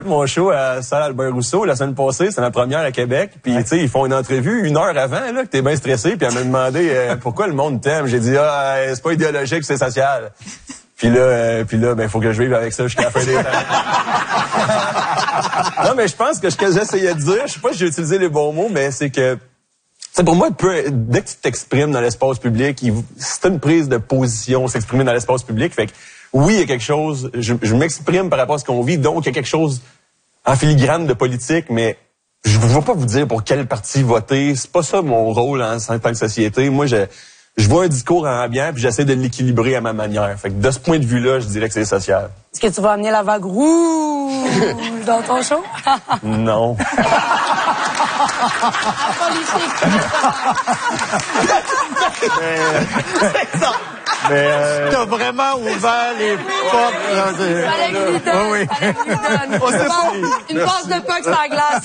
Mon show à Salle Albert Rousseau la semaine passée, c'est ma première à Québec. Puis tu sais, ils font une entrevue 1 heure avant là, que t'es bien stressé. Puis elle m'a demandé pourquoi le monde t'aime. J'ai dit c'est pas idéologique, c'est social. Puis là, ben faut que je vive avec ça jusqu'à la fin des temps. Non, mais je pense que ce que j'essayais de dire, je sais pas si j'ai utilisé les bons mots, mais c'est que c'est pour moi, dès que tu t'exprimes dans l'espace public, c'est une prise de position, s'exprimer dans l'espace public. Fait que oui, il y a quelque chose, je m'exprime par rapport à ce qu'on vit, donc il y a quelque chose en filigrane de politique, mais je ne vais pas vous dire pour quel parti voter. C'est pas ça mon rôle en tant que société. Moi, je vois un discours ambiant puis j'essaie de l'équilibrer à ma manière. Fait que de ce point de vue-là, je dirais que c'est social. Est-ce que tu vas amener la vague rouge dans ton show? Non. T'as vraiment ouvert les portes. Fallait que je lui donne. Oui. Fallait que je lui donne. Une passe de puck sur la glace.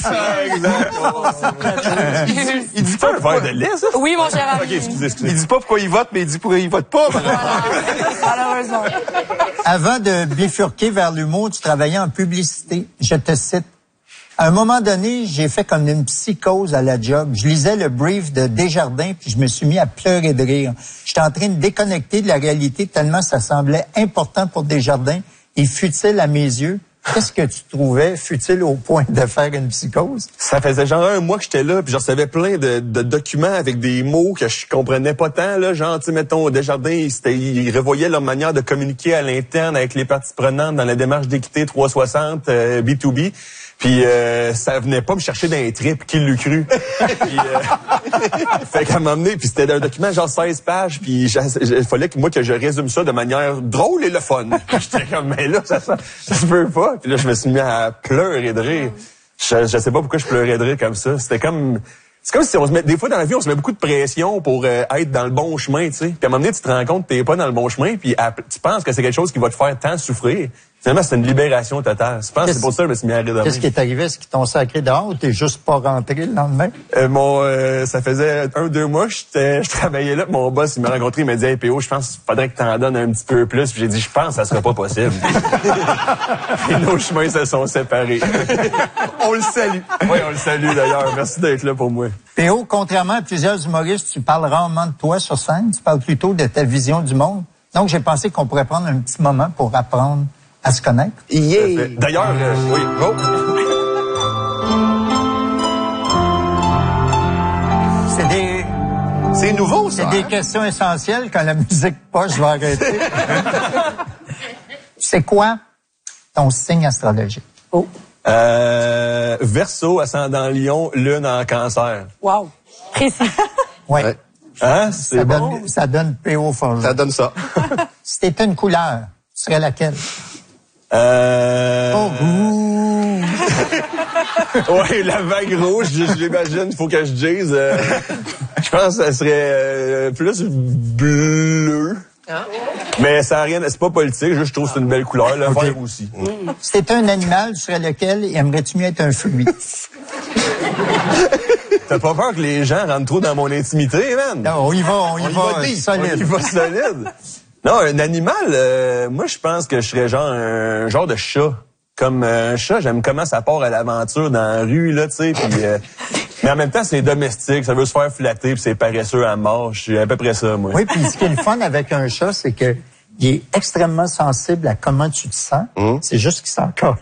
Il dit pas un verre de lait, ça? Oui, mon cher ami. OK, excusez. Il dit pas pourquoi il vote, mais il dit pourquoi il vote pas. Voilà. Malheureusement. Avant de bifurquer vers l'humour, tu travaillais en publicité. Je te cite. À un moment donné, j'ai fait comme une psychose à la job. Je lisais le brief de Desjardins, puis je me suis mis à pleurer de rire. J'étais en train de déconnecter de la réalité tellement ça semblait important pour Desjardins et futile à mes yeux. Qu'est-ce que tu trouvais futile au point de faire une psychose? Ça faisait genre 1 mois que j'étais là, puis je recevais plein de documents avec des mots que je comprenais pas tant, là. Genre, tu sais, mettons, Desjardins, ils revoyaient leur manière de communiquer à l'interne avec les parties prenantes dans la démarche d'équité 360 B2B. Puis ça venait pas me chercher dans les tripes, qui l'eût cru. Puis, fait qu'à m'emmener, puis c'était un document genre 16 pages, puis il fallait que je résume ça de manière drôle et le fun. J'étais comme, mais là, ça se peut pas. Puis là, je me suis mis à pleurer de rire. Je sais pas pourquoi je pleurais de rire comme ça. C'est comme si on se met, des fois dans la vie, on se met beaucoup de pression pour être dans le bon chemin, tu sais. Puis à un moment donné, tu te rends compte que t'es pas dans le bon chemin, puis tu penses que c'est quelque chose qui va te faire tant souffrir. Finalement, c'est une libération totale. Je pense que c'est pour ça que je me suis mis à rire de Qu'est-ce qui est arrivé? Est-ce qu'ils t'ont sacré dehors ou t'es juste pas rentré le lendemain? Ça faisait 1-2 mois que je travaillais là. Mon boss, il m'a rencontré, il m'a dit « Hey, PO, je pense qu'il faudrait que t'en donnes un petit peu plus. » Puis j'ai dit « Je pense que ça serait pas possible. » Et nos chemins se sont séparés. On le salue. Oui, on le salue d'ailleurs. Merci d'être là pour moi. PO, contrairement à plusieurs humoristes, tu parles rarement de toi sur scène. Tu parles plutôt de ta vision du monde. Donc, j'ai pensé qu'on pourrait prendre un petit moment pour apprendre à se connaître. Yeah. D'ailleurs, oui. Oh. C'est nouveau, ça. C'est des questions essentielles. Quand la musique passe, je vais arrêter. C'est quoi ton signe astrologique? Oh. Verseau, ascendant Lion, Lune en Cancer. Wow. Précis. Oui. Ouais. Hein? C'est bon? Ça donne PO fort. Ça donne ça. Si t'étais une couleur, tu serais laquelle? Oh, ouais, la vague rouge, je l'imagine, il faut que je dise. Je pense que ça serait plus bleu. Ah. Mais ça a rien, c'est pas politique, juste je trouve que c'est une belle couleur, le vert aussi. Si t'étais un animal, tu serais lequel et aimerais-tu mieux être un fruit? T'as pas peur que les gens rentrent trop dans mon intimité, man? Non, on y va deep, solide. on y va solide. Non, un animal, moi je pense que je serais un genre de chat. Comme un chat, j'aime comment ça part à l'aventure dans la rue, là, tu sais, puis... mais en même temps, c'est domestique, ça veut se faire flatter, puis c'est paresseux à mort. Je suis à peu près ça, moi. Oui, puis ce qui est le fun avec un chat, c'est que il est extrêmement sensible à comment tu te sens. C'est juste qu'il s'en colle.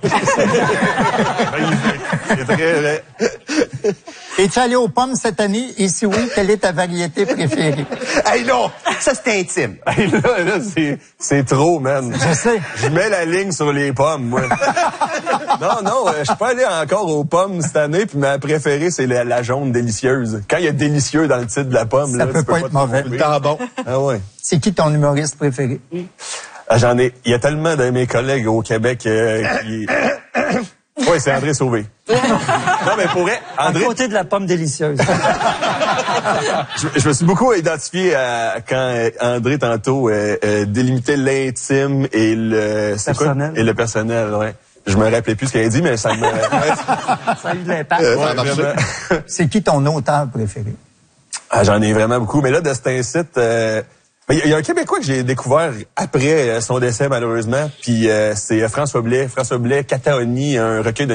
C'est très vrai. Es-tu allé aux pommes cette année? Et si oui, quelle est ta variété préférée? Hey, non! Ça, c'est intime. Hey, là, c'est trop, man. Je sais. Je mets la ligne sur les pommes, moi. Non, je suis pas allé encore aux pommes cette année, puis ma préférée, c'est la jaune délicieuse. Quand il y a délicieux dans le titre de la pomme, Ça là, peut tu pas être mauvais. trouver. Tant bon. Ah ouais. C'est qui ton humoriste préféré? Ah, il y a tellement de mes collègues au Québec qui... Oui, c'est André Sauvé. Non, mais pour vrai, André... À côté de la pomme délicieuse. Je me suis beaucoup identifié à quand André, tantôt, délimitait l'intime et le... Personnel. Et le personnel, ouais. Je me rappelais plus ce qu'il a dit, mais ça me... Ça a eu de l'impact. Ça a marché. C'est qui ton auteur préféré? Ah, j'en ai vraiment beaucoup. Mais là, de cet incite... Mais il y a un Québécois que j'ai découvert après son décès, malheureusement, puis c'est François Blais. François Blais, Cataoni, un recueil de